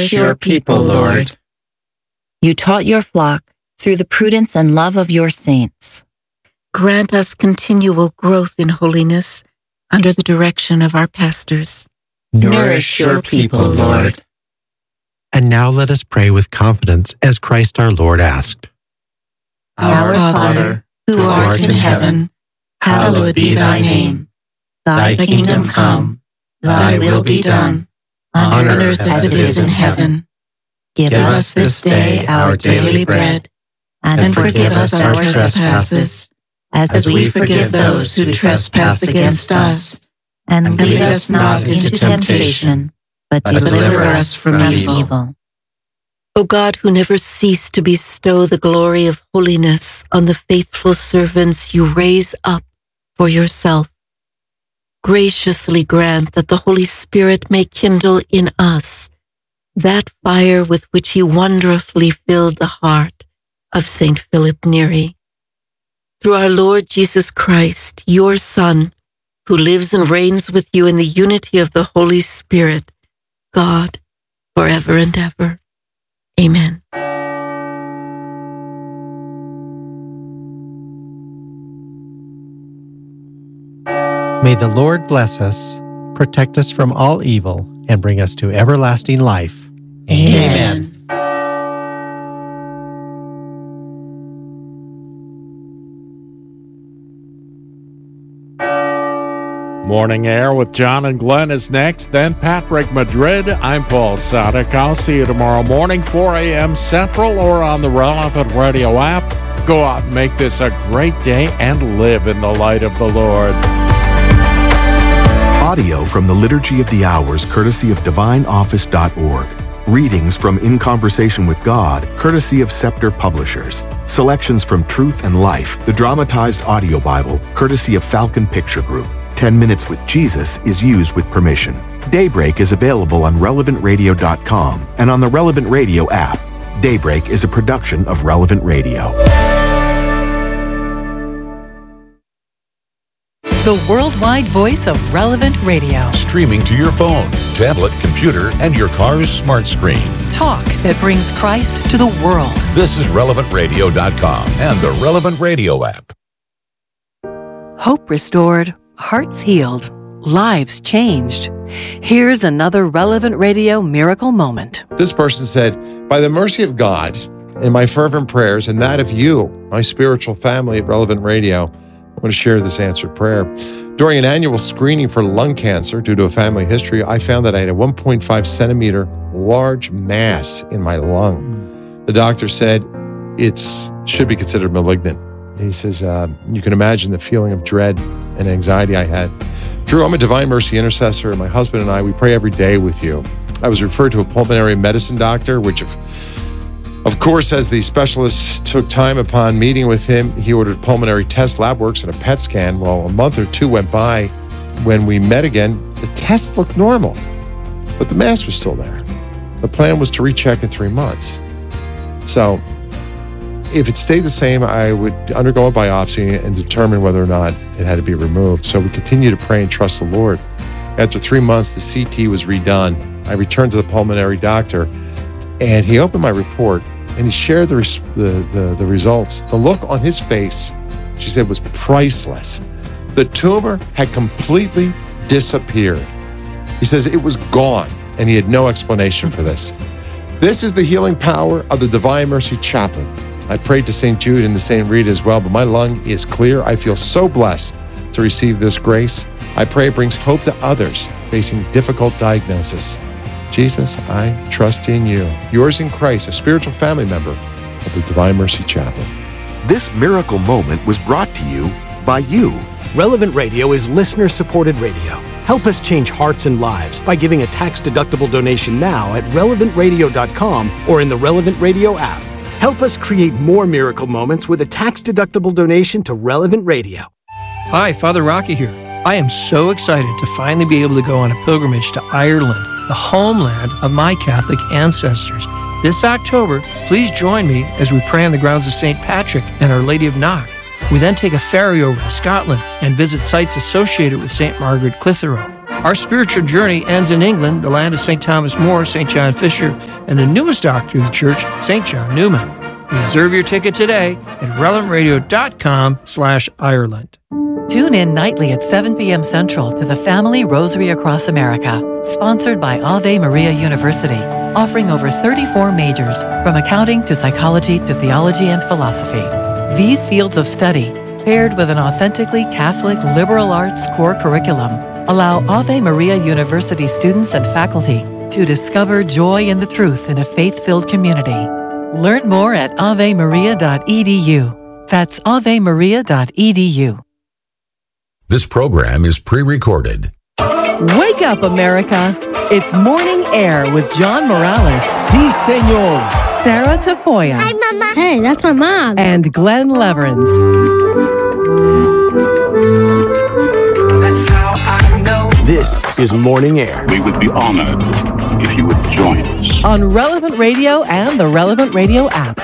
Nourish your people, Lord. You taught your flock through the prudence and love of your saints. Grant us continual growth in holiness under the direction of our pastors. Nourish your people, Lord. And now let us pray with confidence as Christ our Lord asked. Our Father, who art in heaven, hallowed be thy name. Thy kingdom come, thy will be done, on earth as it is in heaven. Give us this day our daily bread, and forgive us our trespasses, as we forgive those who trespass against us. And lead us not into temptation, but deliver us from evil. O God, who never cease to bestow the glory of holiness on the faithful servants you raise up for yourself, graciously grant that the Holy Spirit may kindle in us that fire with which he wonderfully filled the heart of St. Philip Neri. Through our Lord Jesus Christ, your Son, who lives and reigns with you in the unity of the Holy Spirit, God, forever and ever. Amen. May the Lord bless us, protect us from all evil, and bring us to everlasting life. Amen. Morning Air with John and Glenn is next, then Patrick Madrid. I'm Paul Sadek. I'll see you tomorrow morning, 4 a.m. Central, or on the relevant radio app. Go out and make this a great day and live in the light of the Lord. Audio from the Liturgy of the Hours, courtesy of DivineOffice.org. Readings from In Conversation with God, courtesy of Scepter Publishers. Selections from Truth and Life, the dramatized audio Bible, courtesy of Falcon Picture Group. 10 Minutes with Jesus is used with permission. Daybreak is available on RelevantRadio.com and on the Relevant Radio app. Daybreak is a production of Relevant Radio. The worldwide voice of Relevant Radio. Streaming to your phone, tablet, computer, and your car's smart screen. Talk that brings Christ to the world. This is RelevantRadio.com and the Relevant Radio app. Hope restored, hearts healed, lives changed. Here's another Relevant Radio miracle moment. This person said, by the mercy of God and my fervent prayers and that of you, my spiritual family at Relevant Radio, I want to share this answered prayer. During an annual screening for lung cancer due to a family history, I found that I had a 1.5 centimeter large mass in my lung. The doctor said it should be considered malignant. He says, you can imagine the feeling of dread and anxiety I had. Drew, I'm a Divine Mercy intercessor, and my husband and I, we pray every day with you. I was referred to a pulmonary medicine doctor, which of course, as the specialist took time upon meeting with him, he ordered pulmonary test, lab works, and a PET scan. Well, a month or two went by. When we met again, the test looked normal, but the mass was still there. The plan was to recheck in 3 months. So if it stayed the same, I would undergo a biopsy and determine whether or not it had to be removed. So we continue to pray and trust the Lord. After 3 months, the CT was redone. I returned to the pulmonary doctor, and he opened my report, and he shared the results. The look on his face, she said, was priceless. The tumor had completely disappeared. He says it was gone, and he had no explanation for this. This is the healing power of the Divine Mercy Chaplain. I prayed to St. Jude and to St. Rita as well, but my lung is clear. I feel so blessed to receive this grace. I pray it brings hope to others facing difficult diagnosis. Jesus, I trust in you. Yours in Christ, a spiritual family member of the Divine Mercy Chaplain. This miracle moment was brought to you by you. Relevant Radio is listener-supported radio. Help us change hearts and lives by giving a tax-deductible donation now at RelevantRadio.com or in the Relevant Radio app. Help us create more miracle moments with a tax-deductible donation to Relevant Radio. Hi, Father Rocky here. I am so excited to finally be able to go on a pilgrimage to Ireland, the homeland of my Catholic ancestors. This October, please join me as we pray on the grounds of St. Patrick and Our Lady of Knock. We then take a ferry over to Scotland and visit sites associated with St. Margaret Clitheroe. Our spiritual journey ends in England, the land of St. Thomas More, St. John Fisher, and the newest doctor of the church, St. John Newman. Reserve your ticket today at relevantradio.com/Ireland. Tune in nightly at 7 p.m. Central to the Family Rosary Across America, sponsored by Ave Maria University, offering over 34 majors, from accounting to psychology to theology and philosophy. These fields of study, paired with an authentically Catholic liberal arts core curriculum, allow Ave Maria University students and faculty to discover joy in the truth in a faith-filled community. Learn more at avemaria.edu. That's avemaria.edu. This program is pre-recorded. Wake up, America. It's Morning Air with John Morales. Si, senor. Sarah Tafoya. Hi, Mama. Hey, that's my mom. And Glenn Leverins. That's how I know. This is Morning Air. We would be honored if you would join us. On Relevant Radio and the Relevant Radio app.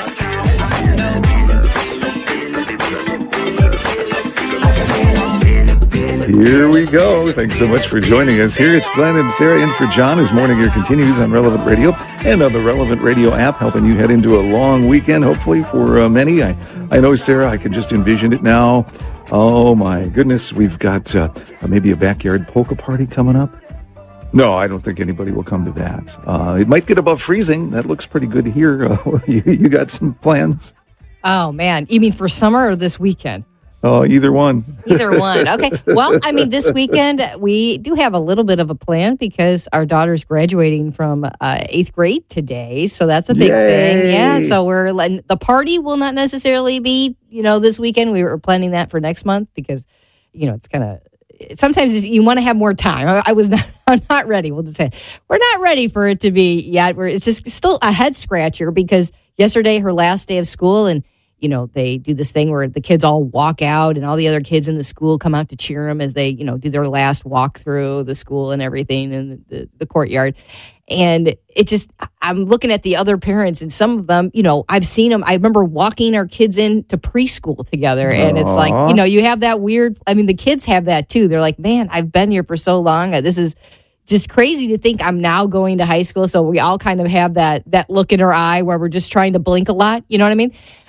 Here we go. Thanks so much for joining us. Here it's Glenn and Sarah in for John as Morning Air continues on Relevant Radio and on the Relevant Radio app, helping you head into a long weekend, hopefully for many. I know, Sarah, I can just envision it now. Oh, my goodness. We've got maybe a backyard polka party coming up. No, I don't think anybody will come to that. It might get above freezing. That looks pretty good here. You got some plans? Oh, man. You mean for summer or this weekend? Oh, either one. Either one. Okay. Well, I mean, this weekend, we do have a little bit of a plan because our daughter's graduating from 8th grade today. So that's a big thing. Yeah. So the party will not necessarily be, this weekend. We were planning that for next month because, it's kind of, sometimes you want to have more time. I'm not ready. We'll just say we're not ready for it to be yet. It's just still a head scratcher because yesterday, her last day of school, and they do this thing where the kids all walk out and all the other kids in the school come out to cheer them as they, do their last walk through the school and everything in the courtyard. And it just, I'm looking at the other parents and some of them, I've seen them. I remember walking our kids into preschool together and it's like, you have that weird, the kids have that too. They're like, man, I've been here for so long. This is just crazy to think I'm now going to high school. So we all kind of have that look in our eye where we're just trying to blink a lot. You know what I mean?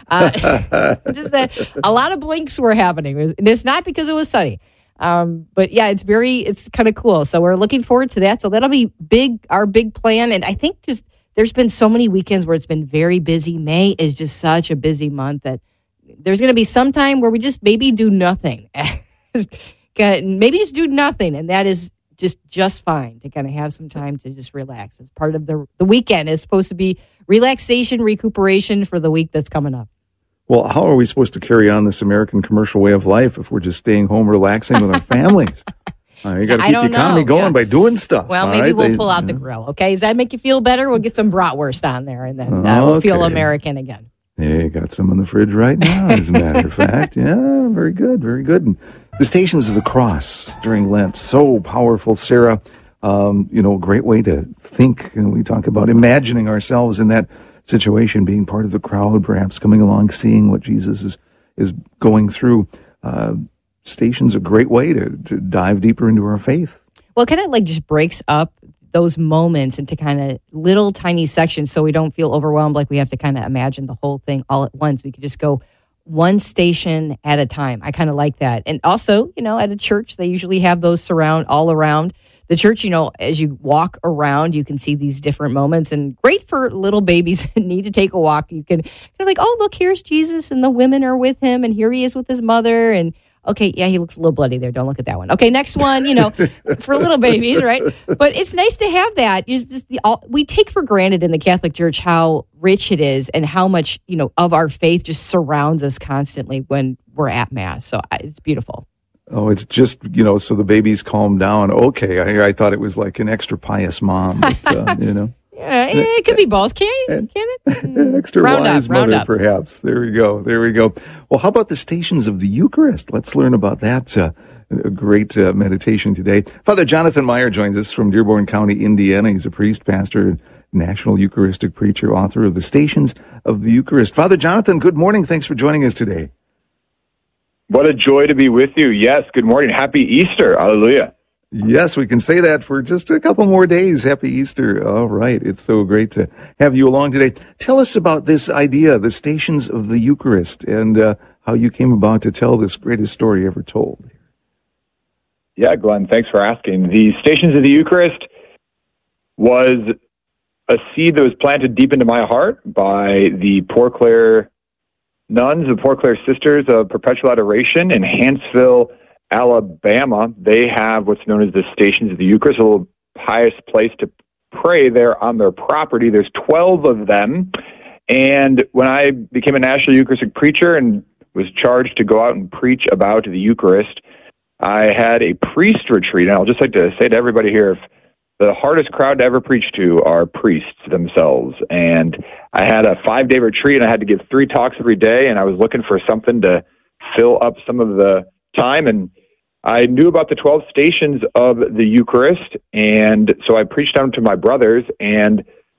Just that a lot of blinks were happening. And it's not because it was sunny. But yeah, it's kind of cool. So we're looking forward to that. So that'll be our big plan. And I think just there's been so many weekends where it's been very busy. May is just such a busy month that there's going to be some time where we just maybe do nothing. Maybe just do nothing. And that is just fine to kind of have some time to just relax. It's part of the weekend is supposed to be relaxation, recuperation for the week that's coming up. Well, how are we supposed to carry on this American commercial way of life if we're just staying home relaxing with our families? You got to keep the economy going by doing stuff. Well, maybe we'll pull out the grill, okay? Does that make you feel better? We'll get some bratwurst on there, and then we'll feel American again. Hey, got some in the fridge right now, as a matter of fact. Yeah, very good, very good. And the Stations of the Cross during Lent, so powerful, Sarah. A great way to think. And we talk about imagining ourselves in that situation, being part of the crowd, perhaps coming along, seeing what Jesus is going through. Station's a great way to dive deeper into our faith. Well, it kind of just breaks up those moments into kind of little tiny sections so we don't feel overwhelmed like we have to kind of imagine the whole thing all at once. We could just go one station at a time. I kind of like that. And also, at a church, they usually have those all around the church. As you walk around, you can see these different moments, and great for little babies that need to take a walk. You can oh, look, here's Jesus and the women are with him, and here he is with his mother. And okay, yeah, he looks a little bloody there. Don't look at that one. Okay, next one, for little babies, right? But it's nice to have that. We take for granted in the Catholic Church how rich it is and how much, of our faith just surrounds us constantly when we're at Mass. So it's beautiful. Oh, it's just, so the babies calm down. Okay, I thought it was like an extra pious mom, but, Yeah, it could be both, can it? Extra wise mother, perhaps. There we go. Well, how about the Stations of the Eucharist? Let's learn about that. A great meditation today. Father Jonathan Meyer joins us from Dearborn County, Indiana. He's a priest, pastor, national Eucharistic preacher, author of the Stations of the Eucharist. Father Jonathan, good morning. Thanks for joining us today. What a joy to be with you. Yes, good morning. Happy Easter. Hallelujah. Yes, we can say that for just a couple more days. Happy Easter. All right. It's so great to have you along today. Tell us about this idea, the Stations of the Eucharist, and how you came about to tell this greatest story ever told. Yeah, Glenn, thanks for asking. The Stations of the Eucharist was a seed that was planted deep into my heart by the Poor Clare nuns, the Poor Clare Sisters of Perpetual Adoration in Hanceville, Alabama. They have what's known as the Stations of the Eucharist, a little pious place to pray there on their property. There's 12 of them. And when I became a national Eucharistic preacher and was charged to go out and preach about the Eucharist, I had a priest retreat. And I'll just like to say to everybody here, if the hardest crowd to ever preach to are priests themselves. And I had a 5-day retreat, and I had to give 3 talks every day, and I was looking for something to fill up some of the time. And I knew about the 12 stations of the Eucharist, and so I preached them to my brothers, and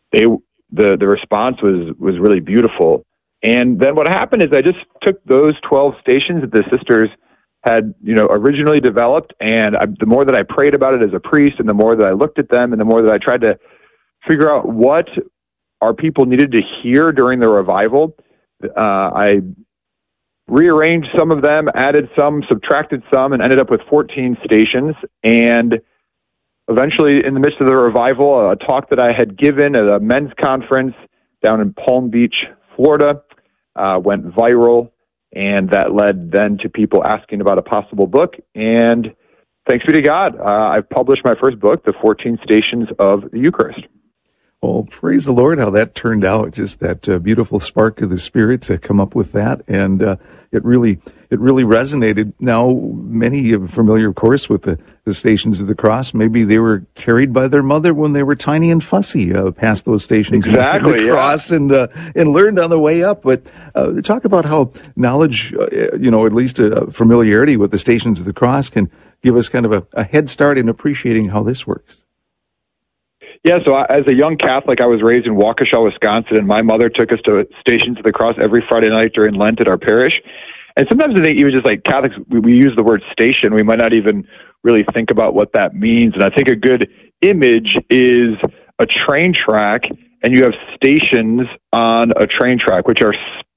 the response was really beautiful. And then what happened is I just took those 12 stations that the sisters had, originally developed, and the more that I prayed about it as a priest, and the more that I looked at them, and the more that I tried to figure out what our people needed to hear during the revival, I rearranged some of them, added some, subtracted some, and ended up with 14 stations. And eventually, in the midst of the revival, a talk that I had given at a men's conference down in Palm Beach, Florida, went viral. And that led then to people asking about a possible book. And thanks be to God, I've published my first book, The 14 Stations of the Eucharist. Well, praise the Lord how that turned out. Just that beautiful spark of the Spirit to come up with that. And it really resonated. Now, many are familiar, of course, with the Stations of the Cross. Maybe they were carried by their mother when they were tiny and fussy past those stations of the cross and learned on the way up. But talk about how knowledge, at least a familiarity with the Stations of the Cross can give us kind of a head start in appreciating how this works. Yeah, so as a young Catholic, I was raised in Waukesha, Wisconsin, and my mother took us to Stations of the Cross every Friday night during Lent at our parish. And sometimes I think even just like Catholics, we use the word station. We might not even really think about what that means. And I think a good image is a train track, and you have stations on a train track, which are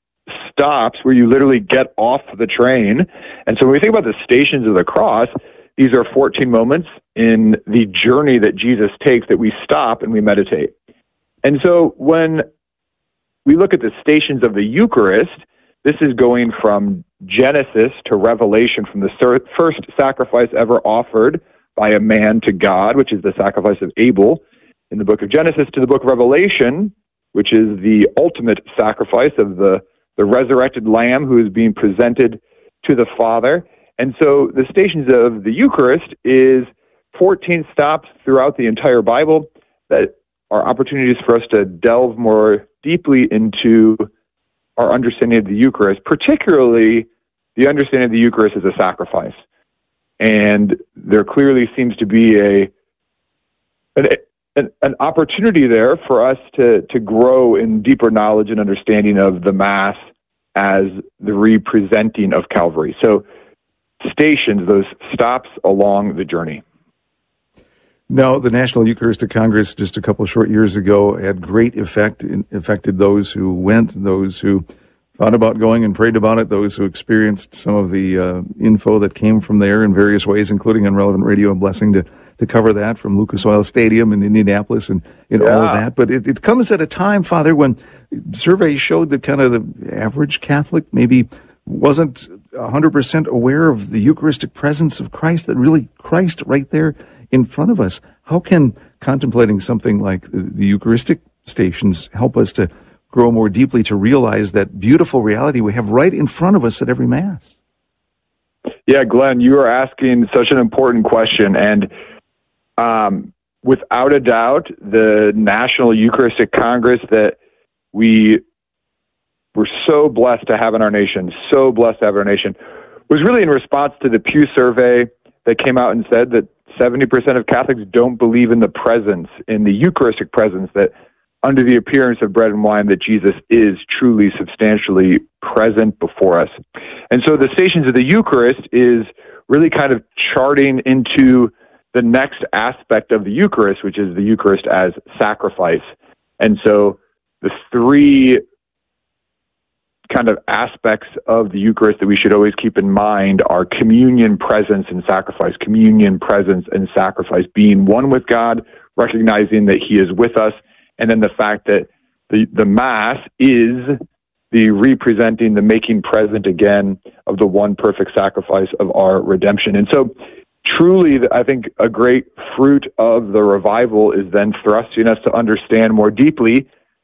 stops where you literally get off the train. And so when we think about the Stations of the Cross, these are 14 moments in the journey that Jesus takes that we stop and we meditate. And so when we look at the stations of the Eucharist, this is going from Genesis to Revelation, from the first sacrifice ever offered by a man to God, which is the sacrifice of Abel in the book of Genesis, to the book of Revelation, which is the ultimate sacrifice of the resurrected Lamb who is being presented to the Father. And so the Stations of the Eucharist is 14 stops throughout the entire Bible that are opportunities for us to delve more deeply into our understanding of the Eucharist, particularly the understanding of the Eucharist as a sacrifice. And there clearly seems to be an opportunity there for us to grow in deeper knowledge and understanding of the Mass as the representing of Calvary. So stations, those stops along the journey. Now, the National Eucharistic Congress just a couple of short years ago had great effect. It affected those who went, those who thought about going and prayed about it, those who experienced some of the info that came from there in various ways, including on Relevant Radio. A blessing to cover that from Lucas Oil Stadium in Indianapolis and all of that. But it comes at a time, Father, when surveys showed that kind of the average Catholic maybe wasn't 100% aware of the Eucharistic presence of Christ, that really Christ right there in front of us. How can contemplating something like the Eucharistic stations help us to grow more deeply to realize that beautiful reality we have right in front of us at every Mass? Yeah, Glenn, you are asking such an important question. And without a doubt, the National Eucharistic Congress that we're so blessed to have in our nation, was really in response to the Pew survey that came out and said that 70% of Catholics don't believe in the presence, in the Eucharistic presence, that under the appearance of bread and wine, that Jesus is truly substantially present before us. And so the Stations of the Eucharist is really kind of charting into the next aspect of the Eucharist, which is the Eucharist as sacrifice. And so the three kind of aspects of the Eucharist that we should always keep in mind are communion, presence, and sacrifice. Communion, presence, and sacrifice. Being one with God, recognizing that He is with us, and then the fact that the Mass is the representing, the making present again of the one perfect sacrifice of our redemption. And so truly, I think a great fruit of the revival is then thrusting us to understand more deeply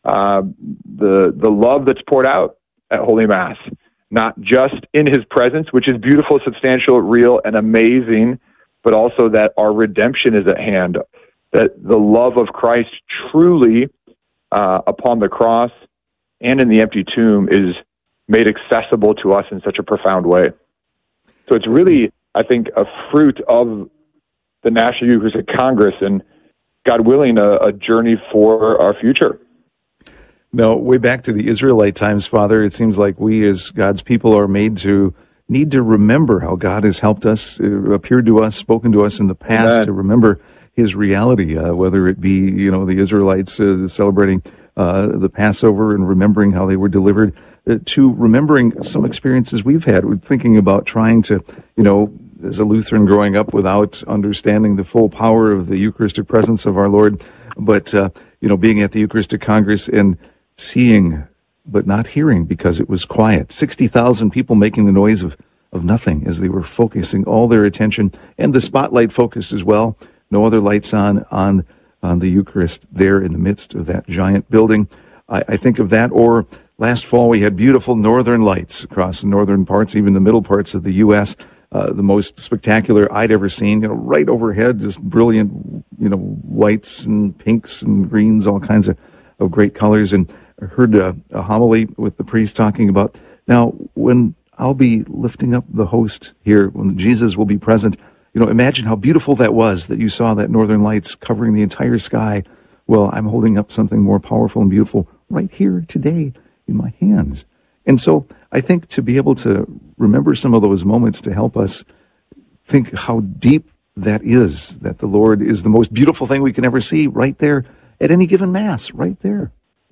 the love that's poured out at Holy Mass, not just in His presence, which is beautiful, substantial, real, and amazing, but also that our redemption is at hand, that the love of Christ truly upon the cross and in the empty tomb is made accessible to us in such a profound way. So it's really, I think, a fruit of the National Eucharistic Congress and, God willing, a journey for our future. Now, way back to the Israelite times, Father, it seems like we as God's people are made to need to remember how God has helped us, appeared to us, spoken to us in the past, Amen. To remember His reality, whether it be, the Israelites celebrating the Passover and remembering how they were delivered, to remembering some experiences we've had with thinking about trying to, as a Lutheran growing up without understanding the full power of the Eucharistic presence of our Lord, but, being at the Eucharistic Congress and seeing but not hearing because it was quiet. 60,000 people making the noise of nothing as they were focusing all their attention, and the spotlight focus as well. No other lights on the Eucharist there in the midst of that giant building. I think of that. Or last fall we had beautiful northern lights across the northern parts, even the middle parts of the U.S., the most spectacular I'd ever seen, right overhead, just brilliant, whites and pinks and greens, all kinds of great colors. And I heard a homily with the priest talking about, now, when I'll be lifting up the host here, when Jesus will be present, imagine how beautiful that was, that you saw that northern lights covering the entire sky. Well, I'm holding up something more powerful and beautiful right here today in my hands. And so I think to be able to remember some of those moments to help us think how deep that is, that the Lord is the most beautiful thing we can ever see right there at any given Mass, right there.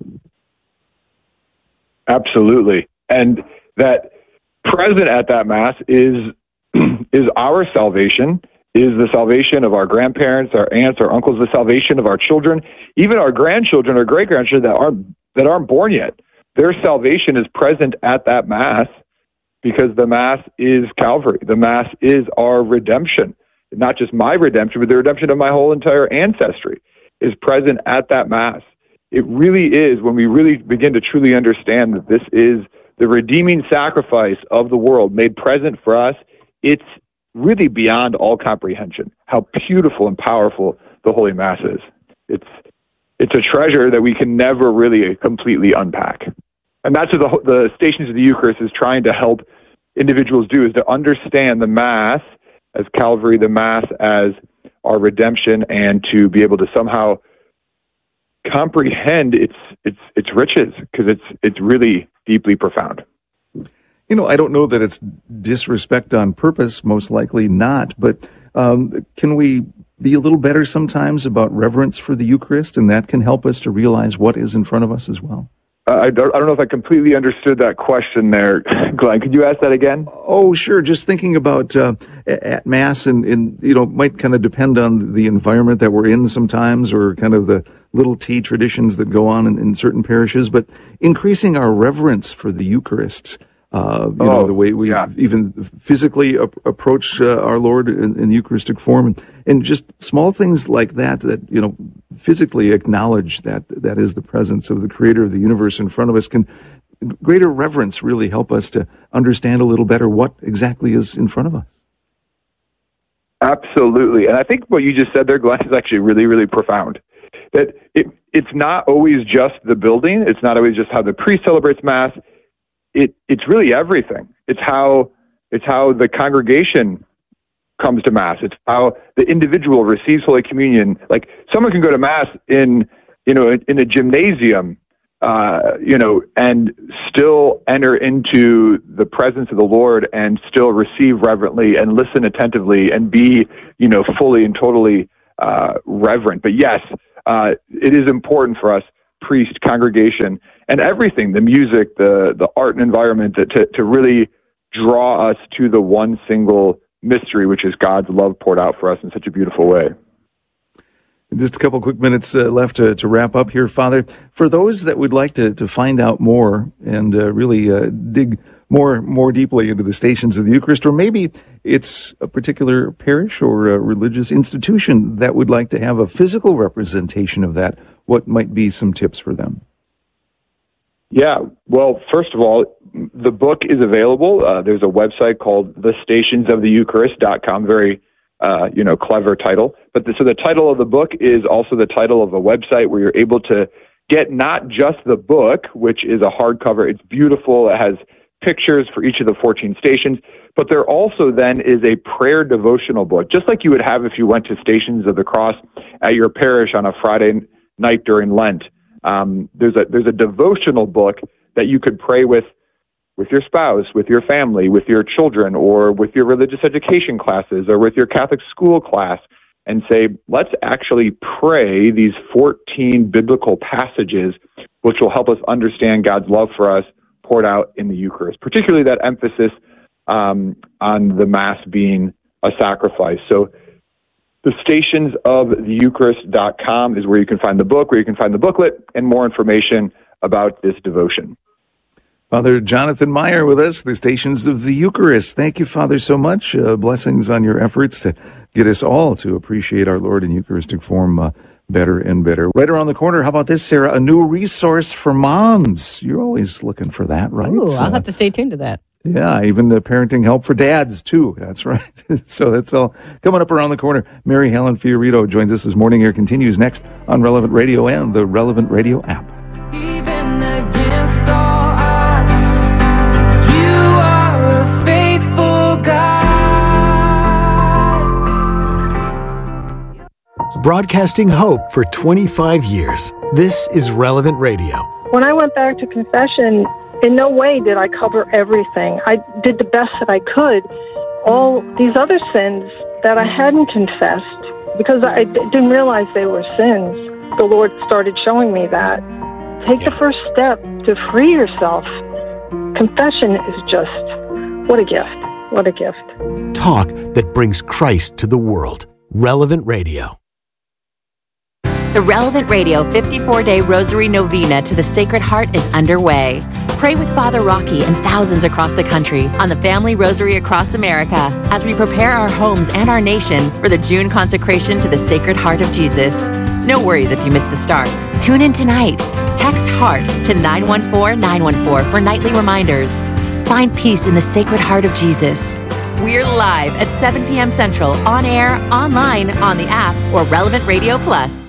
Absolutely. And that present at that Mass is our salvation, is the salvation of our grandparents, our aunts, our uncles, the salvation of our children, even our grandchildren or great-grandchildren that aren't born yet. Their salvation is present at that Mass because the Mass is Calvary. The Mass is our redemption. Not just my redemption, but the redemption of my whole entire ancestry is present at that Mass. It really is, when we really begin to truly understand that this is the redeeming sacrifice of the world made present for us, it's really beyond all comprehension how beautiful and powerful the Holy Mass is. It's a treasure that we can never really completely unpack. And that's what the Stations of the Eucharist is trying to help individuals do, is to understand the Mass as Calvary, the Mass as our redemption, and to be able to somehow comprehend its riches, because it's really deeply profound. I don't know that it's disrespect on purpose, most likely not, but can we be a little better sometimes about reverence for the Eucharist, and that can help us to realize what is in front of us as well? I don't know if I completely understood that question there, Glenn. Could you ask that again? Oh, sure. Just thinking about at Mass, and might kind of depend on the environment that we're in sometimes, or kind of the little T traditions that go on in certain parishes, but increasing our reverence for the Eucharist. The way we even physically approach our Lord in the Eucharistic form, and just small things like that physically acknowledge that is the presence of the Creator of the universe in front of us. Can greater reverence really help us to understand a little better what exactly is in front of us? Absolutely. And I think what you just said there, Glenn, is actually really, really profound. That it's not always just the building. It's not always just how the priest celebrates Mass. It's really everything. It's how the congregation comes to Mass. It's how the individual receives Holy Communion. Like, someone can go to Mass in a gymnasium and still enter into the presence of the Lord and still receive reverently and listen attentively and be, fully and totally reverent. But yes, it is important for us, priest, congregation, and everything, the music, the art and environment, to really draw us to the one single mystery, which is God's love poured out for us in such a beautiful way. Just a couple quick minutes left to wrap up here, Father. For those that would like to find out more and really dig more deeply into the Stations of the Eucharist, or maybe it's a particular parish or a religious institution that would like to have a physical representation of that, what might be some tips for them? Yeah, well, first of all, the book is available. There's a website called thestationsoftheucharist.com, very clever title. But so the title of the book is also the title of a website where you're able to get not just the book, which is a hardcover. It's beautiful. It has pictures for each of the 14 stations. But there also then is a prayer devotional book, just like you would have if you went to Stations of the Cross at your parish on a Friday night during Lent. There's a devotional book that you could pray with your spouse, with your family, with your children, or with your religious education classes, or with your Catholic school class, and say, let's actually pray these 14 biblical passages, which will help us understand God's love for us poured out in the Eucharist, particularly that emphasis on the Mass being a sacrifice. So the stationsoftheucharist.com is where you can find the book, where you can find the booklet, and more information about this devotion. Father Jonathan Meyer with us, the Stations of the Eucharist. Thank you, Father, so much. Blessings on your efforts to get us all to appreciate our Lord in Eucharistic form better and better. Right around the corner, how about this, Sarah? A new resource for moms. You're always looking for that, right? Ooh, I'll have to stay tuned to that. Yeah, even parenting help for dads, too. That's right. So that's all coming up around the corner. Mary Helen Fiorito joins us as Morning Air continues next on Relevant Radio and the Relevant Radio app. Even against all odds, you are a faithful God. Broadcasting hope for 25 years. This is Relevant Radio. When I went back to confession, in no way did I cover everything. I did the best that I could. All these other sins that I hadn't confessed, because I didn't realize they were sins, the Lord started showing me that. Take the first step to free yourself. Confession is just, what a gift. What a gift. Talk that brings Christ to the world. Relevant Radio. The Relevant Radio 54-day Rosary Novena to the Sacred Heart is underway. Pray with Father Rocky and thousands across the country on the Family Rosary Across America as we prepare our homes and our nation for the June consecration to the Sacred Heart of Jesus. No worries if you miss the start. Tune in tonight. Text HEART to 914-914 for nightly reminders. Find peace in the Sacred Heart of Jesus. We're live at 7 p.m. Central, on air, online, on the app, or Relevant Radio Plus.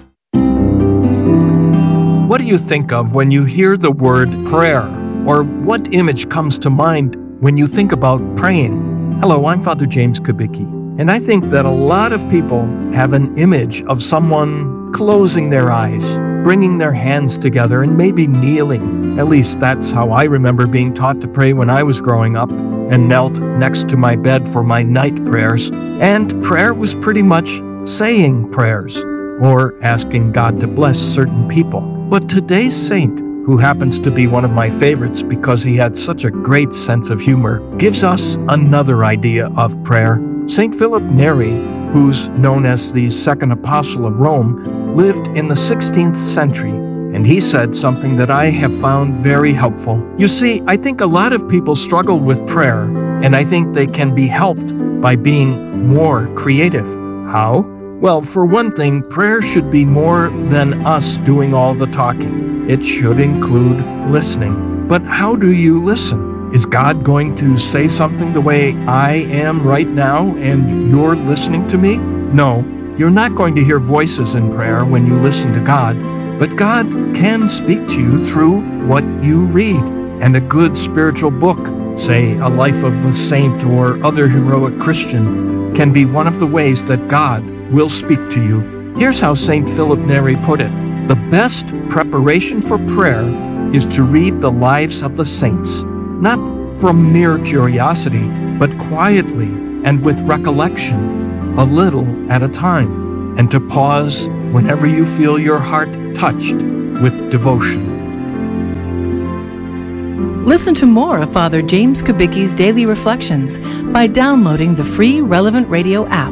What do you think of when you hear the word prayer? Or what image comes to mind when you think about praying? Hello, I'm Father James Kubicki, and I think that a lot of people have an image of someone closing their eyes, bringing their hands together, and maybe kneeling. At least that's how I remember being taught to pray when I was growing up, and knelt next to my bed for my night prayers. And prayer was pretty much saying prayers, or asking God to bless certain people. But today's saint, who happens to be one of my favorites because he had such a great sense of humor, gives us another idea of prayer. St. Philip Neri, who's known as the second apostle of Rome, lived in the 16th century, and he said something that I have found very helpful. You see, I think a lot of people struggle with prayer, and I think they can be helped by being more creative. How? Well, for one thing, prayer should be more than us doing all the talking. It should include listening. But how do you listen? Is God going to say something the way I am right now and you're listening to me? No, you're not going to hear voices in prayer when you listen to God, but God can speak to you through what you read. And a good spiritual book, say a life of a saint or other heroic Christian, can be one of the ways that God will speak to you. Here's how St. Philip Neri put it. The best preparation for prayer is to read the lives of the saints, not from mere curiosity, but quietly and with recollection, a little at a time, and to pause whenever you feel your heart touched with devotion. Listen to more of Father James Kubicki's Daily Reflections by downloading the free Relevant Radio app.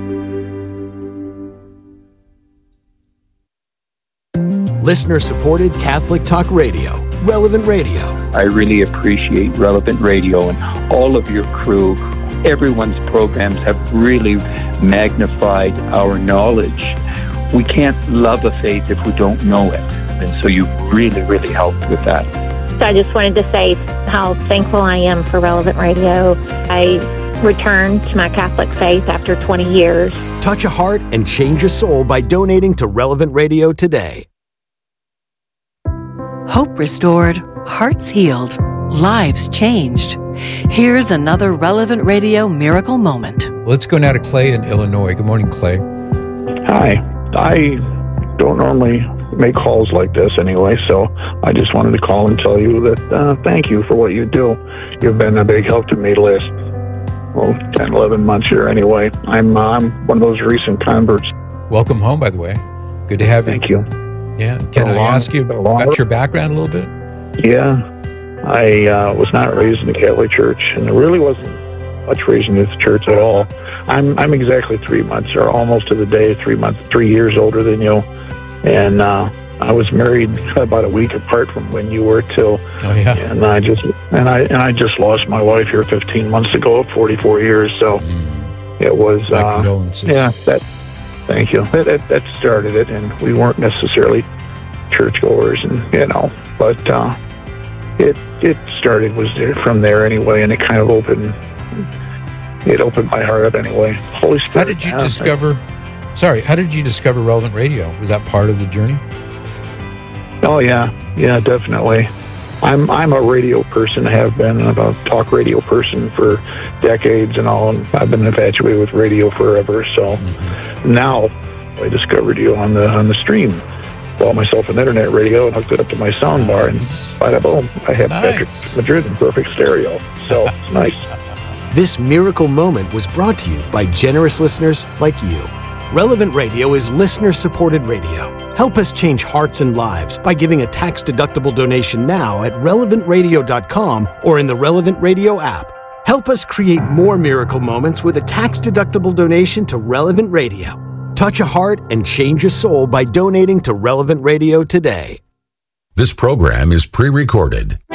Listener-supported Catholic Talk Radio, Relevant Radio. I really appreciate Relevant Radio and all of your crew. Everyone's programs have really magnified our knowledge. We can't love a faith if we don't know it. And so you really, really helped with that. So I just wanted to say how thankful I am for Relevant Radio. I returned to my Catholic faith after 20 years. Touch a heart and change a soul by donating to Relevant Radio today. Hope restored, hearts healed, lives changed. Here's another Relevant Radio miracle moment. Let's go now to Clay in Illinois. Good morning, Clay. Hi. I don't normally make calls like this anyway, so I just wanted to call and tell you that thank you for what you do. You've been a big help to me the last 10, 11 months here anyway. I'm one of those recent converts. Welcome home, by the way. Good to have you. Thank you. Yeah. Can I ask you about your background a little bit? Yeah. I was not raised in the Catholic Church, and there really wasn't much raised in the church at all. I'm exactly 3 months, or almost to the day, 3 years older than you. And I was married about a week apart from when you were too. Oh yeah. And I just lost my wife here 15 months ago at 44 years. So it was condolences. Yeah. Thank you. That started it, and we weren't necessarily churchgoers, and but it started was from there anyway, and it kind of opened my heart up anyway. Holy Spirit. How did you discover? How did you discover Relevant Radio? Was that part of the journey? Oh yeah, definitely. I'm a radio person. I have been a talk radio person for decades and all, and I've been infatuated with radio forever. So now I discovered you on the stream. Bought myself an internet radio and hooked it up to my sound bar, and bada boom, I have Patrick Madrid in perfect stereo. So it's nice. This miracle moment was brought to you by generous listeners like you. Relevant Radio is listener-supported radio. Help us change hearts and lives by giving a tax-deductible donation now at relevantradio.com or in the Relevant Radio app. Help us create more miracle moments with a tax-deductible donation to Relevant Radio. Touch a heart and change a soul by donating to Relevant Radio today. This program is pre-recorded.